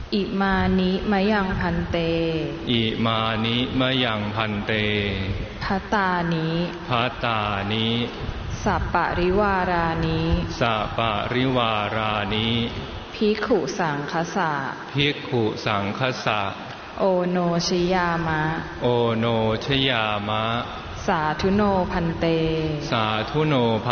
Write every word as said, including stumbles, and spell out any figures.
อิมานิมะยังพันเตอิมานิมะยังพันเตภัตตานิภัตตานิสัปปะริวารานิสัปปะริวารานิภิกขุสังฆสะภิกขุสังฆสะโอโนชยามะโอโนชยามะสาธุโนพันเตสาธุโน